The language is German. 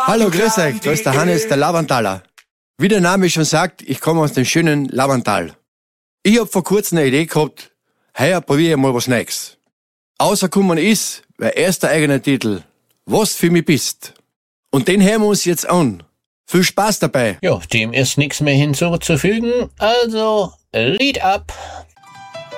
Hallo, grüß euch, da ist der Hannes, der Lavantaler. Wie der Name schon sagt, ich komme aus dem schönen Lavantal. Ich hab vor kurzem eine Idee gehabt, heuer probiere ich mal was Neues. Außerkommen ist, mein erster eigener Titel, Was für mich bist. Und den hören wir uns jetzt an. Viel Spaß dabei. Ja, dem ist nichts mehr hinzuzufügen, also Lied ab.